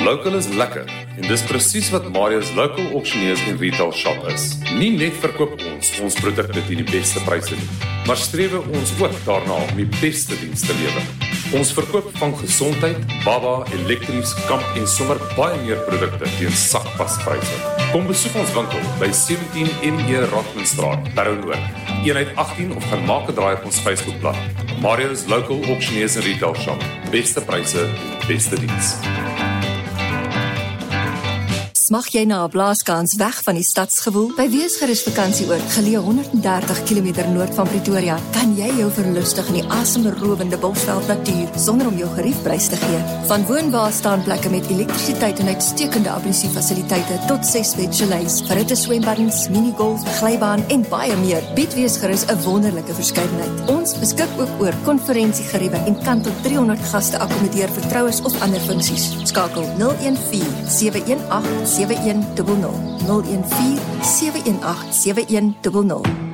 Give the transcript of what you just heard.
Local is lekker en dis presies wat Marius Local Auctioneers en Retail Shop is. Nie net verkoop ons produkte teen die beste pryse nie, maar strewe ons ook daarna om die beste diens te lewer. Ons verkoop van gesondheid, baba, elektries, kamp en sommer baie meer produkte teen sakpaspryse. Kom besoek ons winkel by 17 ME Rotmanstraat, Parow Noord, eenheid 18 of gaan maak 'n draai op ons Facebookblad. Marius Local Auctioneers en Retail Shop. Beste pryse, beste diens. Smag jy na 'n blaaskans weg van die stadsgewoel? By Weesgerus Vakansieoord, geleë 130 km noord van Pretoria, kan jy jou verlustig in die asemberowende Bosveld natuur sonder om jou geriefprys te gee. Van woonwaarstaanplekke met elektrisiteit en uitstekende ablusiefasiliteite tot 6-bed chalets, verhitte swembaddens, minigolf, glybaan en baie meer, bied Weesgerus 'n wonderlike verskeidenheid. Ons beskik ook oor konferensiegeriewe en kan tot 300 gaste akkommodeer vir troues of ander funksies. Skakel 014-718-7100 014-718-7100.